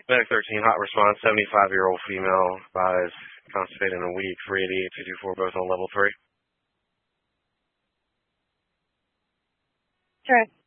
Medic 13, hot response, 75-year-old female, advised, constipated in a week, 388, 224, both on level 3. Sure.